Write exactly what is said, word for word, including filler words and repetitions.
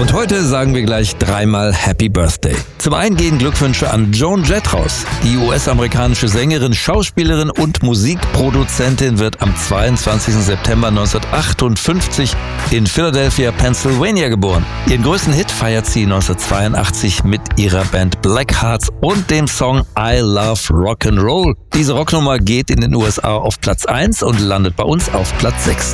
Und heute sagen wir gleich dreimal Happy Birthday. Zum einen gehen Glückwünsche an Joan Jett raus. Die U S-amerikanische Sängerin, Schauspielerin und Musikproduzentin wird am zweiundzwanzigsten September neunzehnhundertachtundfünfzig in Philadelphia, Pennsylvania geboren. Ihren größten Hit feiert sie neunzehnhundertzweiundachtzig mit ihrer Band Blackhearts und dem Song I Love Rock'n'Roll. Diese Rocknummer geht in den U S A auf Platz eins und landet bei uns auf Platz sechs.